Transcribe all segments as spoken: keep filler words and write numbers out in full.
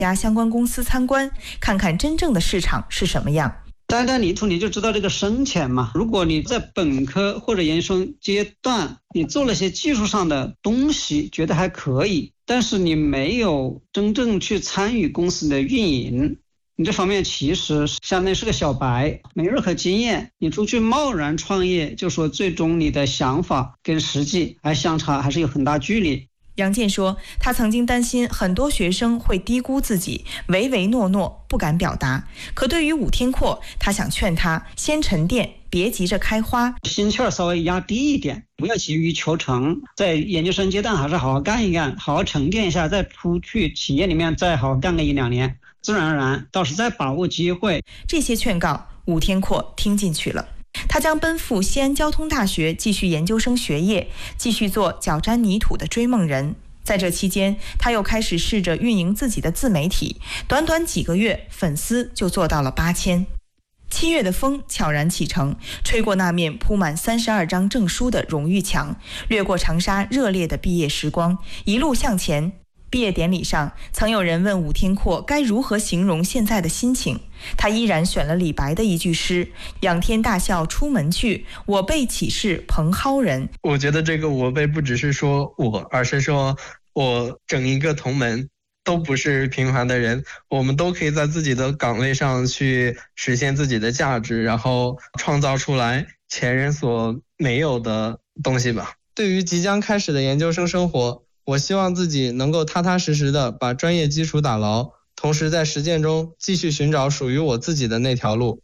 家相关公司参观，看看真正的市场是什么样。 单单泥土你就知道这个深浅嘛。如果你在本科或者研究生阶段，你做了些技术上的东西，觉得还可以，但是你没有真正去参与公司的运营，你这方面其实相当于是个小白，没任何经验，你出去贸然创业，就说最终你的想法跟实际还相差，还是有很大距离。 杨健说，他曾经担心很多学生会低估自己，唯唯诺诺，不敢表达。可对于武天阔，他想劝他先沉淀，别急着开花， 心气儿稍微压低一点，不要急于求成，在研究生阶段还是好好干一干，好好沉淀一下，再出去企业里面再好好干个一两年，自然而然到时再把握机会。 这些劝告，武天阔听进去了。他将奔赴西安交通大学继续研究生学业，继续做脚沾泥土的追梦人。在这期间，他又开始试着运营自己的自媒体，短短几个月，粉丝就做到了八千。七月的风悄然启程，吹过那面铺满三十二张证书的荣誉墙，掠过长沙热烈的毕业时光，一路向前。毕业典礼上，曾有人问武天阔该如何形容现在的心情，他依然选了李白的一句诗：仰天大笑出门去，我辈岂是蓬蒿人。 我觉得这个我辈不只是说我，而是说我整一个同门都不是平凡的人，我们都可以在自己的岗位上去实现自己的价值，然后创造出来前人所没有的东西吧。对于即将开始的研究生生活，我希望自己能够踏踏实实的把专业基础打牢，同时在实践中继续寻找属于我自己的那条路。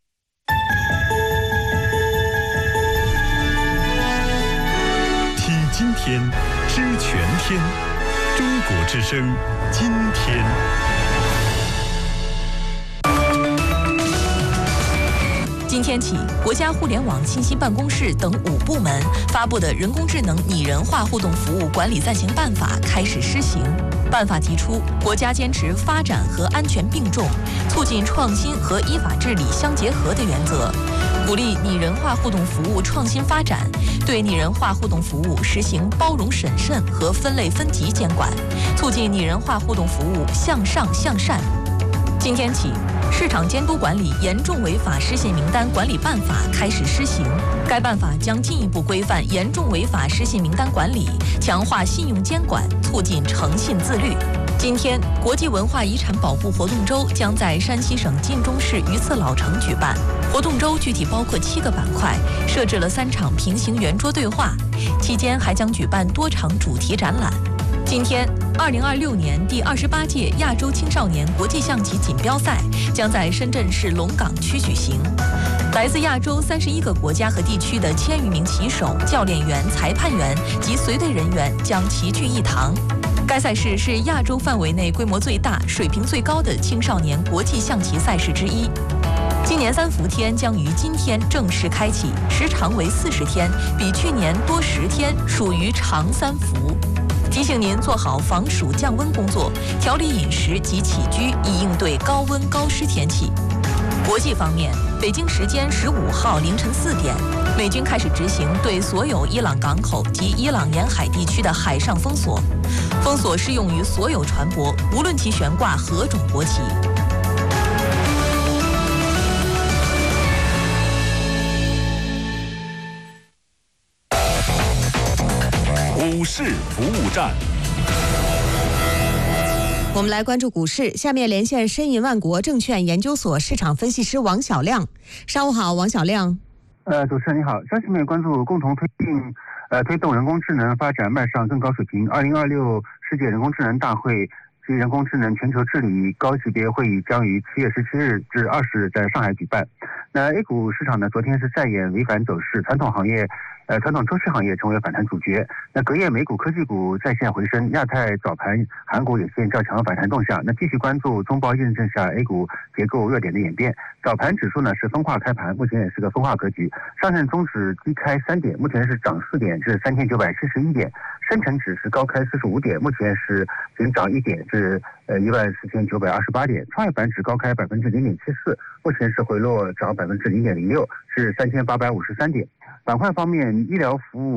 听今天，知全天，中国之声，今天。 今天起，国家互联网信息办公室等五部门发布的《人工智能拟人化互动服务管理暂行办法》开始施行。办法提出，国家坚持发展和安全并重，促进创新和依法治理相结合的原则，鼓励拟人化互动服务创新发展，对拟人化互动服务实行包容审慎和分类分级监管，促进拟人化互动服务向上向善。今天起，市场监督管理严重违法失信名单管理办法开始施行。该办法将进一步规范严重违法失信名单管理，强化信用监管，促进诚信自律。今天，国际文化遗产保护活动周将在山西省晋中市榆次老城举办。活动周具体包括七个板块，设置了三场平行圆桌对话，期间还将举办多场主题展览。今天，二零二六年第二十八届亚洲青少年国际象棋锦标赛将在深圳市龙岗区举行。来自亚洲三十一个国家和地区的千余名棋手、教练员、裁判员及随队人员将齐聚一堂。该赛事是亚洲范围内规模最大、水平最高的青少年国际象棋赛事之一。今年三伏天将于今天正式开启，时长为四十天，比去年多十天，属于长三伏。提醒您做好防暑降温工作，调理饮食及起居，以应对高温高湿天气。国际方面，北京时间十五号凌晨四点，美军开始执行对所有伊朗港口及伊朗沿海地区的海上封锁，封锁适用于所有船舶，无论其悬挂何种国旗。 股市服务站， 我们来关注股市。下面连线申银万国证券研究所市场分析师王小亮。上午好，王小亮。 呃，主持人你好，消息面关注共同推进呃推动人工智能发展迈上更高水平。二零二六世界人工智能大会及人工智能全球治理高级别会议将于七月十七日至二十日在上海举办。那 A 股市场呢，昨天是再演违反走势，传统行业。呃，传统周期行业成为反弹主角。那隔夜美股科技股再现回升，亚太早盘韩股也现较强反弹动向。那继续关注中报验证下 A 股结构热点的演变。早盘指数呢是分化开盘，目前也是个分化格局。上证综指低开三点，目前是涨四点，至三千九百七十一点。深成指是高开四十五点，目前是仅涨一点，至呃一万四千九百二十八点。创业板指高开百分之零点七四，目前是回落涨百分之零点零六，是三千八百五十三点。板块方面，医疗服务、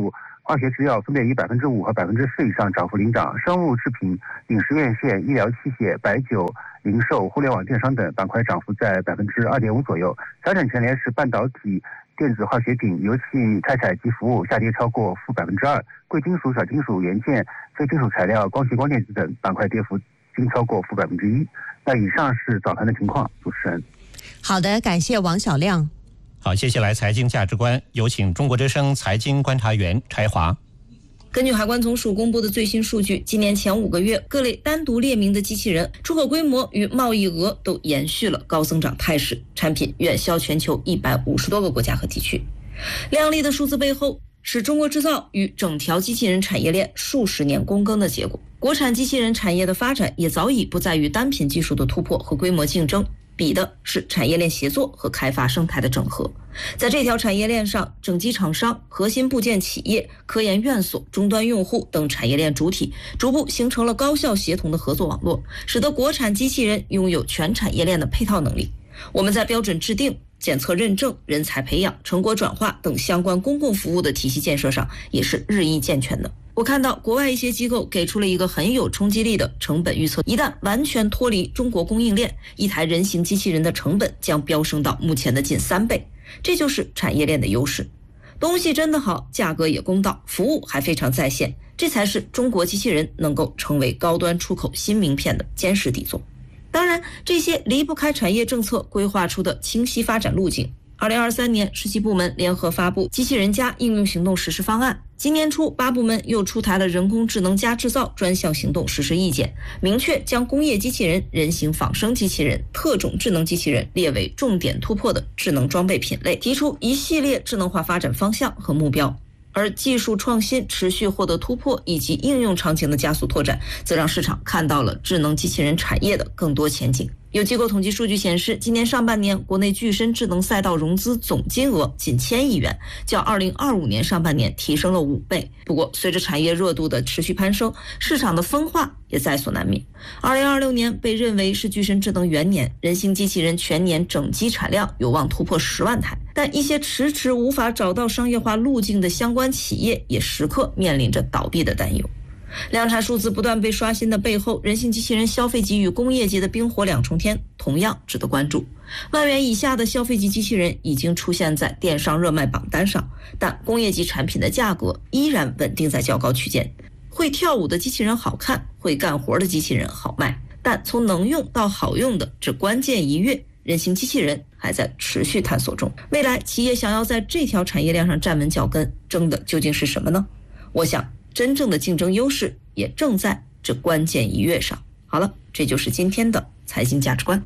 化学制药分别以百分之五和百分之四以上涨幅领涨，生物制品、饮食院线、医疗器械、白酒、零售、互联网电商等板块涨幅在百分之二点五左右。调整前连是半导体、电子化学品、油气、开采及服务下跌超过负百分之二，贵金属、小金属、元件、非金属材料、光学光电子等板块跌幅均超过负百分之一。那以上是早盘的情况，主持人。 好的，感谢王小亮。 好，接下来财经价值观，有请中国之声财经观察员柴华。 根据海关总署公布的最新数据，今年前五个月，各类单独列明的机器人出口规模与贸易额都延续了高增长态势，产品远销全球一百五十多个国家和地区。亮丽的数字背后，是中国制造与整条机器人产业链数十年躬耕的结果。国产机器人产业的发展也早已不在于单品技术的突破和规模竞争，比的是产业链协作和开发生态的整合。在这条产业链上，整机厂商、核心部件企业、科研院所、终端用户等产业链主体逐步形成了高效协同的合作网络，使得国产机器人拥有全产业链的配套能力。我们在标准制定、检测认证、人才培养、成果转化等相关公共服务的体系建设上也是日益健全的。我看到国外一些机构给出了一个很有冲击力的成本预测，一旦完全脱离中国供应链，一台人形机器人的成本将飙升到目前的近三倍，这就是产业链的优势。东西真的好，价格也公道，服务还非常在线，这才是中国机器人能够成为高端出口新名片的坚实底座。当然，这些离不开产业政策规划出的清晰发展路径。二零二三年，十七部门联合发布机器人加应用行动实施方案。今年初，八部门又出台了人工智能加制造专项行动实施意见，明确将工业机器人、人形仿生机器人、特种智能机器人列为重点突破的智能装备品类，提出一系列智能化发展方向和目标。而技术创新持续获得突破以及应用场景的加速拓展，则让市场看到了智能机器人产业的更多前景。有机构统计数据显示，今年上半年国内具身智能赛道融资总金额近千亿元，较二零二五年上半年提升了五倍。不过，随着产业热度的持续攀升，市场的分化也在所难免。二零二六年被认为是具身智能元年，人形机器人全年整机产量有望突破十万台，但一些迟迟无法找到商业化路径的相关企业也时刻面临着倒闭的担忧。量产数字不断被刷新的背后，人形机器人消费级与工业级的冰火两重天同样值得关注。万元以下的消费级机器人已经出现在电商热卖榜单上，但工业级产品的价格依然稳定在较高区间。会跳舞的机器人好看，会干活的机器人好卖，但从能用到好用的这关键一跃，人形机器人还在持续探索中。未来企业想要在这条产业链上站稳脚跟，争的究竟是什么呢？我想真正的竞争优势也正在这关键一跃上。好了，这就是今天的财经价值观。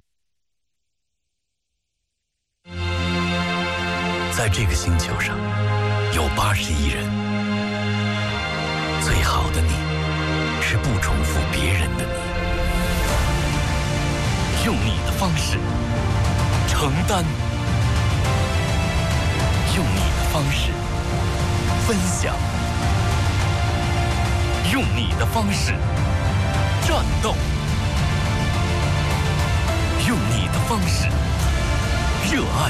在这个星球上有八十亿人，最好的你是不重复别人的你，用你的方式承担，用你的方式分享，用你的方式战斗，用你的方式热爱，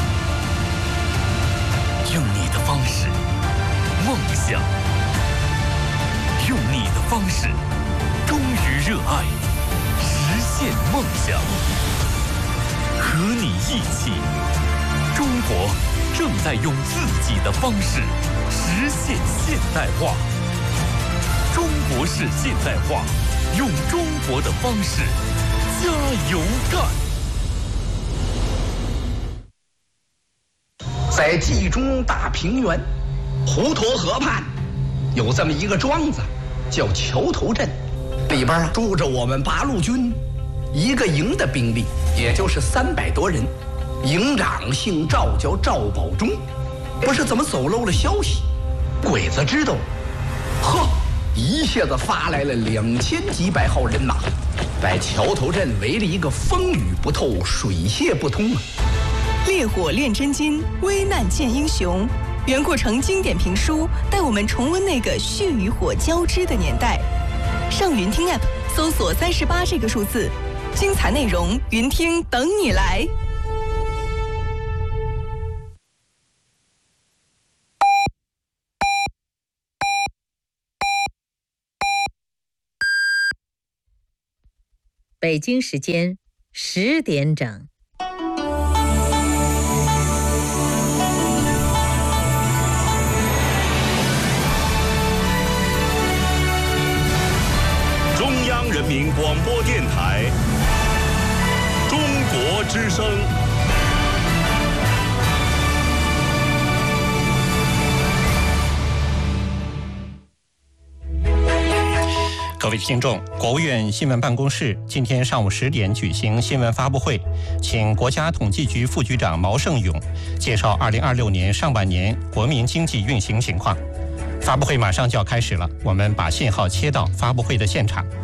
用你的方式梦想，用你的方式忠于热爱，实现梦想。和你一起，中国正在用自己的方式实现现代化。中国式现代化，用中国的方式加油干。 在冀中大平原滹沱河畔，有这么一个庄子，叫桥头镇，里边啊住着我们八路军一个营的兵力，也就是三百多人。营长姓赵，叫赵保忠。不是怎么走漏了消息，鬼子知道，呵，一下子发来了两千几百号人马，把桥头镇围了一个风雨不透，水泄不通啊！ 烈火炼真金，危难见英雄。袁阔成经典评书带我们重温那个血与火交织的年代。上云听 App 搜索三十八这个数字，精彩内容云听等你来。 北京时间十点整。 中央人民广播电台中国之声。 各位听众，国务院新闻办公室今天上午十点举行新闻发布会，请国家统计局副局长毛盛勇介绍二零二六年上半年国民经济运行情况。发布会马上就要开始了，我们把信号切到发布会的现场。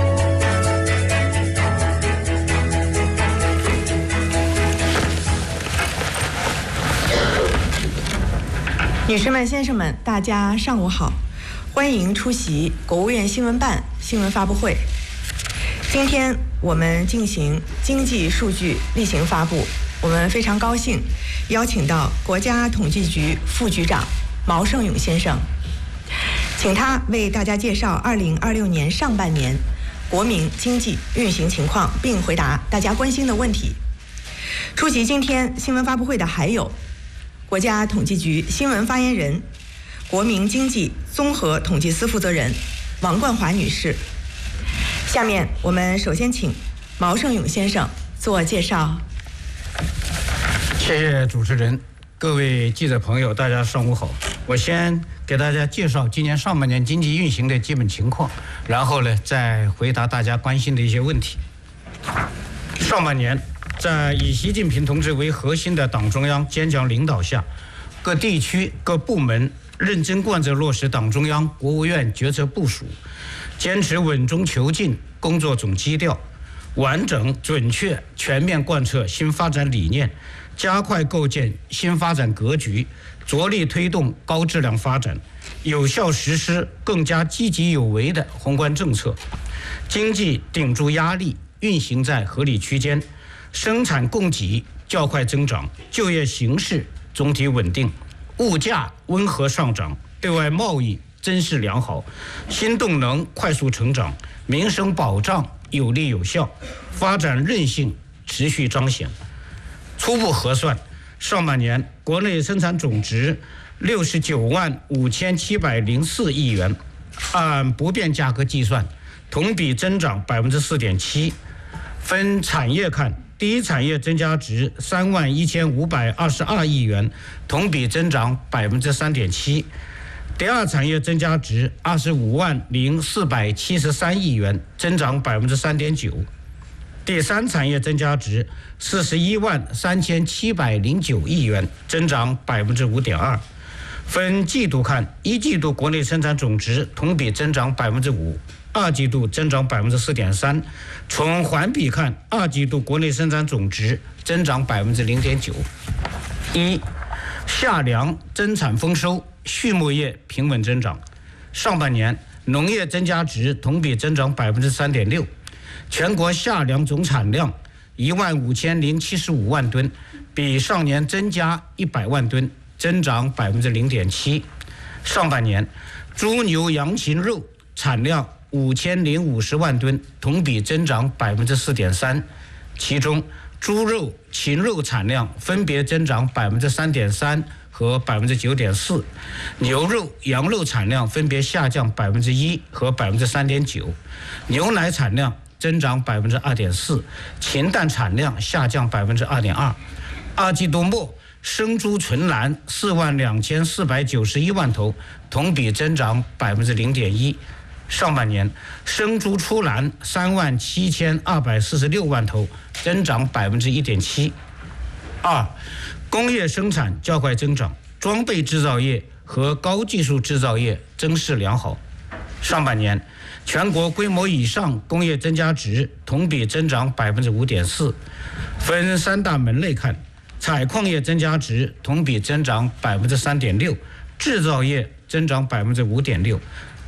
女士们、先生们，大家上午好。欢迎出席国务院新闻办新闻发布会。今天我们进行经济数据例行发布，我们非常高兴邀请到国家统计局副局长毛盛勇先生，请他为大家介绍二零二六年上半年国民经济运行情况，并回答大家关心的问题。出席今天新闻发布会的还有国家统计局新闻发言人、国民经济综合统计司负责人王冠华女士。下面我们首先请毛盛勇先生做介绍。 谢谢主持人，各位记者朋友，大家上午好。我先给大家介绍今年上半年经济运行的基本情况，然后呢再回答大家关心的一些问题。上半年，在以习近平同志为核心的党中央坚强领导下，各地区各部门认真贯彻落实党中央、国务院决策部署，坚持稳中求进工作总基调，完整、准确、全面贯彻新发展理念，加快构建新发展格局，着力推动高质量发展，有效实施更加积极有为的宏观政策，经济顶住压力，运行在合理区间，生产供给较快增长，就业形势总体稳定，物价温和上涨，对外贸易增势良好，新动能快速成长，民生保障有力有效，发展韧性持续彰显。初步核算，上半年国内生产总值六十九万五千七百零四亿元，按不变价格计算，同比增长百分之四点七。分产业看，第一产业增加值三万一千五百二十二亿元，同比增长百分之三点七。第二产业增加值二十五万零四百七十三亿元，增长百分之三点九。第三产业增加值四十一万三千七百零九亿元，增长百分之五点二。分季度看，一季度国内生产总值同比增长百分之五。二季度增长百分之四点三，从环比看，二季度国内生产总值增长百分之零点九。一、夏粮增产丰收，畜牧业平稳增长。上半年农业增加值同比增长百分之三点六，全国夏粮总产量一万五千零七十五万吨，比上年增加一百万吨，增长百分之零点七。上半年猪牛羊禽肉产量五千零五十万吨，同比增长百分之四点三，其中猪肉、禽肉产量分别增长百分之三点三和百分之九点四，牛肉、羊肉产量分别下降百分之一和百分之三点九，牛奶产量增长百分之二点四，禽蛋产量下降百分之二点二。二季度末，生猪存栏四万两千四百九十一万头，同比增长百分之零点一。上半年生猪出栏三万七千二百四十六万头，增长百分之一点七。二、工业生产较快增长，装备制造业和高技术制造业增势良好。上半年全国规模以上工业增加值同比增长百分之五点四。分三大门类看，采矿业增加值同比增长百分之三点六，制造业增长百分之五点六。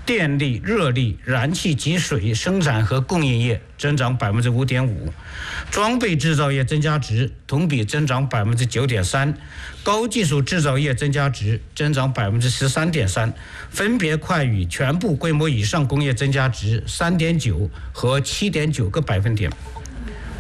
电力、热力、燃气及水生产和供应业增长百分之五点五，装备制造业增加值同比增长百分之九点三，高技术制造业增加值增长百分之十三点三，分别快于全部规模以上工业增加值三点九和七点九个百分点。